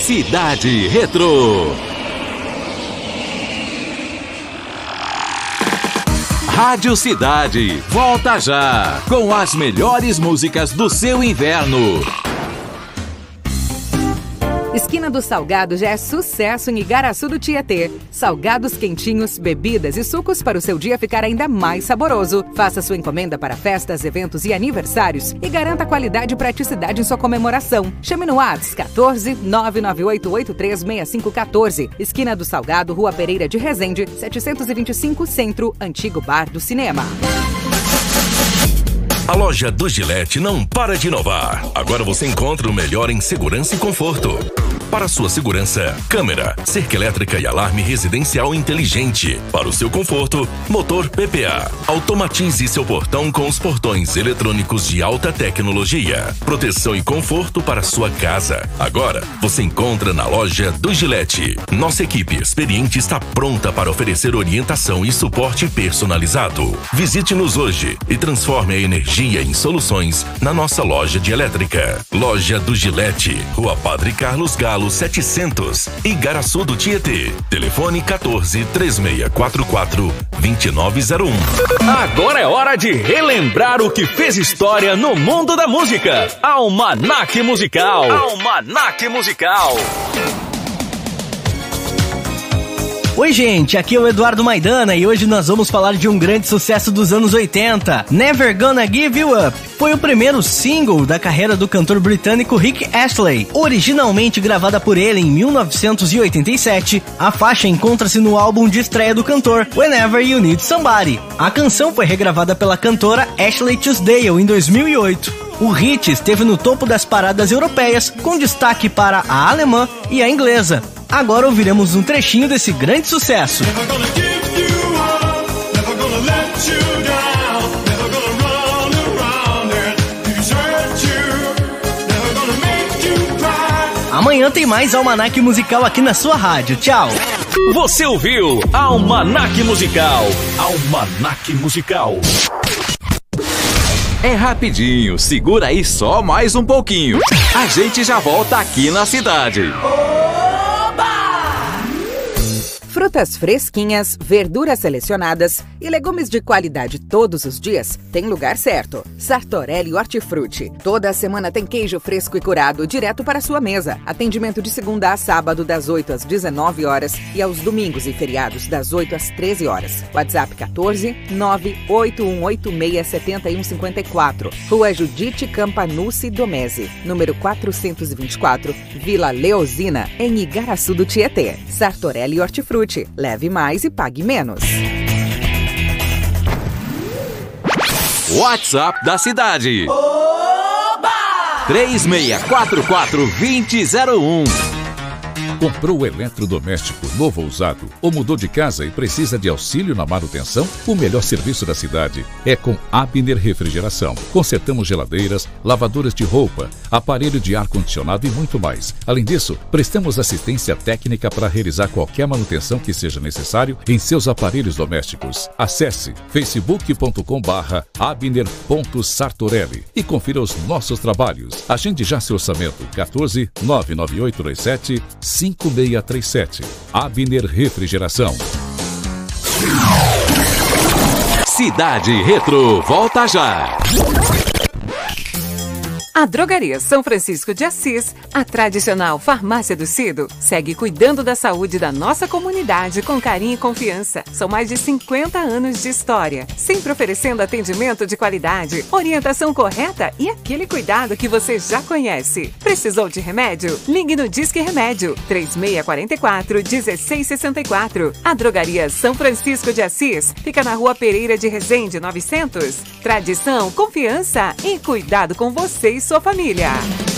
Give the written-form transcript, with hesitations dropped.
Cidade Retrô. Rádio Cidade, volta já, com as melhores músicas do seu inverno. Esquina do Salgado já é sucesso em Igaraçu do Tietê. Salgados quentinhos, bebidas e sucos para o seu dia ficar ainda mais saboroso. Faça sua encomenda para festas, eventos e aniversários e garanta qualidade e praticidade em sua comemoração. Chame no WhatsApp 14 998836514. Esquina do Salgado, Rua Pereira de Resende, 725 Centro, antigo Bar do Cinema. A loja do Gillette não para de inovar. Agora você encontra o melhor em segurança e conforto. Para sua segurança, câmera, cerca elétrica e alarme residencial inteligente. Para o seu conforto, motor PPA. Automatize seu portão com os portões eletrônicos de alta tecnologia. Proteção e conforto para sua casa. Agora, você encontra na loja do Gillette. Nossa equipe experiente está pronta para oferecer orientação e suporte personalizado. Visite-nos hoje e transforme a energia em soluções na nossa loja de elétrica. Loja do Gillette, Rua Padre Carlos Galo 700, Igaraçu do Tietê. Telefone 14 3644 2901. Agora é hora de relembrar o que fez história no mundo da música. Almanac Musical. Almanac Musical. Oi gente, aqui é o Eduardo Maidana e hoje nós vamos falar de um grande sucesso dos anos 80, Never Gonna Give You Up. Foi o primeiro single da carreira do cantor britânico Rick Astley. Originalmente gravada por ele em 1987, a faixa encontra-se no álbum de estreia do cantor, Whenever You Need Somebody. A canção foi regravada pela cantora Ashley Tisdale em 2008. O hit esteve no topo das paradas europeias, com destaque para a alemã e a inglesa. Agora ouviremos um trechinho desse grande sucesso. Amanhã tem mais Almanac Musical aqui na sua rádio. Tchau! Você ouviu Almanac Musical. Almanac Musical. É rapidinho, segura aí só mais um pouquinho. A gente já volta aqui na cidade. Frutas fresquinhas, verduras selecionadas e legumes de qualidade todos os dias tem lugar certo. Sartorelli Hortifruti. Toda semana tem queijo fresco e curado direto para sua mesa. Atendimento de segunda a sábado das 8 às 19 horas e aos domingos e feriados das 8 às 13 horas. WhatsApp 14 98186 7154. Rua Judite Campanucci Domese, número 424, Vila Leozina, em Igaraçu do Tietê. Sartorelli Hortifruti. Leve mais e pague menos. WhatsApp da cidade. 3644-2001. Comprou eletrodoméstico novo ou usado ou mudou de casa e precisa de auxílio na manutenção? O melhor serviço da cidade é com Abner Refrigeração. Consertamos geladeiras, lavadoras de roupa, aparelho de ar-condicionado e muito mais. Além disso, prestamos assistência técnica para realizar qualquer manutenção que seja necessário em seus aparelhos domésticos. Acesse facebook.com/abner.sartorelli e confira os nossos trabalhos. Agende já seu orçamento 14 99827 5637. Abner Refrigeração. Cidade Retrô, volta já. A Drogaria São Francisco de Assis, a tradicional farmácia do Cido, segue cuidando da saúde da nossa comunidade com carinho e confiança. São mais de 50 anos de história, sempre oferecendo atendimento de qualidade, orientação correta e aquele cuidado que você já conhece. Precisou de remédio? Ligue no Disque Remédio 3644-1664. A Drogaria São Francisco de Assis fica na Rua Pereira de Resende 900. Tradição, confiança e cuidado com você e sua família.